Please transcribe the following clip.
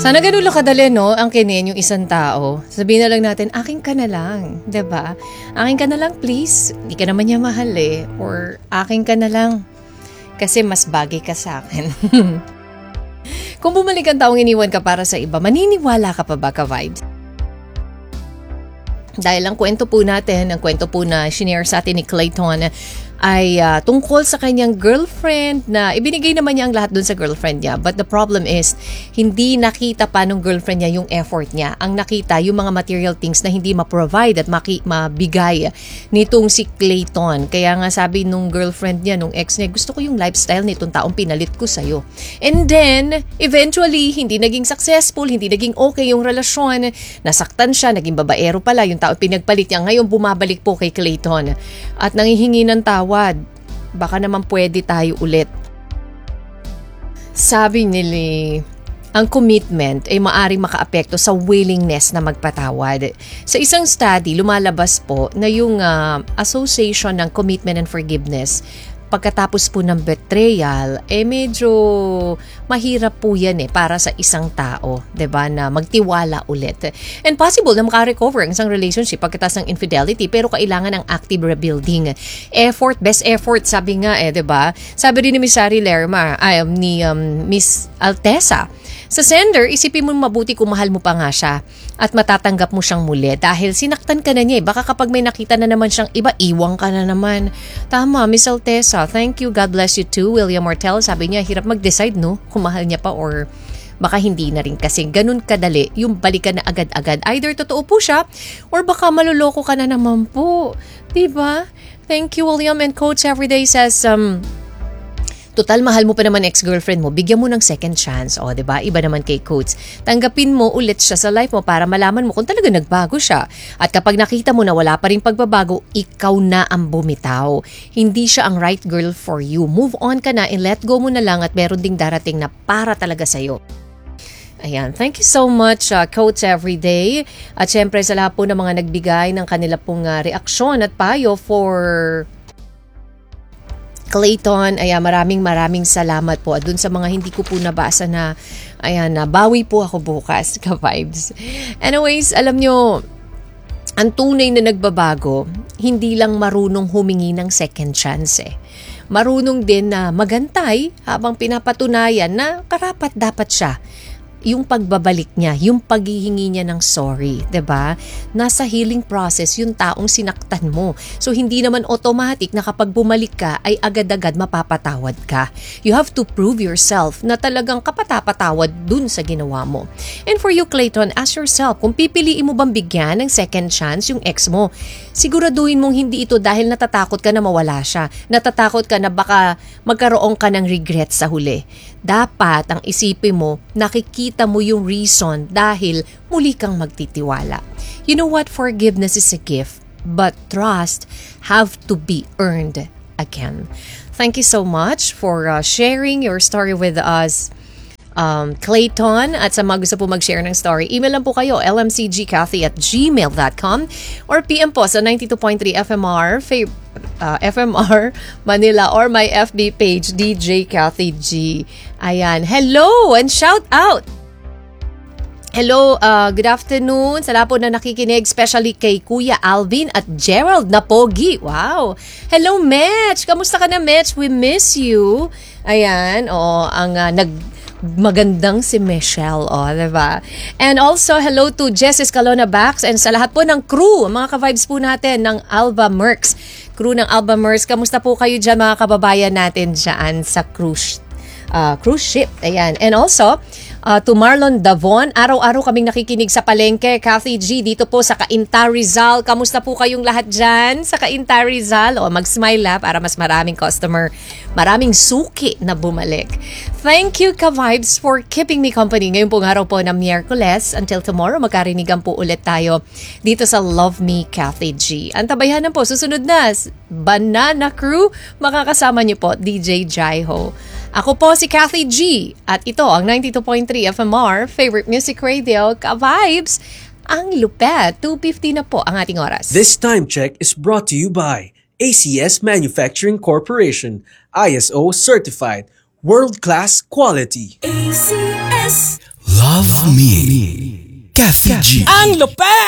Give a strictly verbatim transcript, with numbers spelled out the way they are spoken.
Sana ganun lang kadali, no? Ang kinin yung isang tao. Sabihin na lang natin, akin ka na lang. 'Di ba? Akin ka na lang, please. Hindi ka naman niya mahal eh. Or akin ka na lang. Kasi mas bagay ka sa akin. Kung bumalik ang taong iniwan ka para sa iba, maniniwala ka pa ba, ka-vibes? Dahil ang kwento po natin, ang kwento po na shinare sa atin ni Clayton ay uh, tungkol sa kanyang girlfriend na ibinigay naman niya ang lahat dun sa girlfriend niya. But the problem is, hindi nakita pa nung girlfriend niya yung effort niya. Ang nakita, yung mga material things na hindi ma-provide at maki- mabigay nitong si Clayton. Kaya nga sabi nung girlfriend niya, nung ex niya, gusto ko yung lifestyle nitong taong pinalit ko sa'yo. And then, eventually, hindi naging successful, hindi naging okay yung relasyon. Nasaktan siya, naging babaero pala yung taong pinagpalit niya. Ngayon, bumabalik po kay Clayton. At nangihingi ng tawad. Baka naman pwede tayo ulit. Sabi nila, ang commitment ay maaring makaapekto sa willingness na magpatawad. Sa isang study, lumalabas po na yung uh, association ng commitment and forgiveness pagkatapos po ng betrayal, eh medyo mahirap po yan eh para sa isang tao, 'di ba, na magtiwala ulit. And possible na maka-recover ang isang relationship pagkatapos ng infidelity, pero kailangan ng active rebuilding. Effort, best effort, sabi nga eh, 'di ba? Sabi rin ni Miss Sari Lerma, ay, ni um, Miss Altesa, sa sender, isipin mo mabuti kung mahal mo pa nga siya at matatanggap mo siyang muli dahil sinaktan ka na niya eh. Baka kapag may nakita na naman siyang iba, iwang ka na naman. Tama, Miss Altesa. Thank you. God bless you too. William Martel, sabi niya, hirap mag-decide, no? Kung mahal niya pa or baka hindi na rin kasi ganun kadali yung balikan na agad-agad. Either totoo po siya or baka maluloko ka na naman po. Diba? Thank you, William. And Coach Everyday says, um, total, mahal mo pa naman ex-girlfriend mo, bigyan mo ng second chance. O, diba? Iba naman kay Coach. Tanggapin mo ulit siya sa life mo para malaman mo kung talaga nagbago siya. At kapag nakita mo na wala pa rin pagbabago, ikaw na ang bumitaw. Hindi siya ang right girl for you. Move on ka na and let go mo na lang at meron ding darating na para talaga sa'yo. Ayan, thank you so much, uh, Coach Everyday. At syempre sa lahat po ng mga nagbigay ng kanila pong uh, reaksyon at payo for Clayton, ayan, maraming maraming salamat po. At dun sa mga hindi ko po nabasa na, ayan, nabawi po ako bukas, ka-vibes. Anyways, alam nyo, ang tunay na nagbabago, hindi lang marunong humingi ng second chance eh. Marunong din na magantay habang pinapatunayan na karapat dapat siya. Yung pagbabalik niya, yung paghihingi niya ng sorry, 'di ba? Nasa healing process yung taong sinaktan mo. So hindi naman automatic na kapag bumalik ka ay agad-agad mapapatawad ka. You have to prove yourself na talagang kapatapatawad dun sa ginawa mo. And for you, Clayton, ask yourself, kung pipiliin mo bang bigyan ng second chance yung ex mo, siguraduhin mong hindi ito dahil natatakot ka na mawala siya. Natatakot ka na baka magkaroon ka ng regret sa huli. Dapat ang isipin mo, nakikita mo yung reason dahil muli kang magtitiwala. You know what? Forgiveness is a gift, but trust have to be earned again. Thank you so much for uh, sharing your story with us, um, Clayton. At sa mga gusto po mag-share ng story, email lang po kayo, l m c g cathy at gmail dot com or P M po sa ninety-two point three F M R, fav- uh, F M R Manila, or my F B page, D J Cathy G. Ayan, hello and shout out! Hello, uh, good afternoon. Sa lahat po na nakikinig, especially kay Kuya Alvin at Gerald na pogi. Wow! Hello, Mitch! Kamusta ka na, Mitch? We miss you. Ayan, oh, ang uh, nag... magandang si Michelle, oh, diba? And also, hello to Jess Escalona Bax and sa lahat po ng crew, mga ka-vibes po natin ng Alba Mercs. Crew ng Alba Mercs, kamusta po kayo dyan, mga kababayan natin dyan sa cruise, uh, cruise ship? Ayan. And also, uh, to Marlon Davon, araw-araw kaming nakikinig sa palengke. Cathy G, dito po sa Cainta Rizal. Kamusta po kayong lahat dyan sa Cainta Rizal? O, mag-smile ha, para mas maraming customer, maraming suki na bumalik. Thank you, ka-vibes, for keeping me company. Ngayon pong araw po ng Miyerkules. Until tomorrow, magkarinigan po ulit tayo dito sa Love Me, Cathy G. Antabayan na po, susunod na, Banana Crew, makakasama niyo po, D J Jaiho. Ako po si Cathy G at ito ang ninety-two point three F M R, Favorite Music Radio, ka-vibes. Ang lupet, two fifty na po ang ating oras. This time check is brought to you by A C S Manufacturing Corporation, I S O certified, world-class quality. A C S Love Love Me. Kathy G. Ang lupet!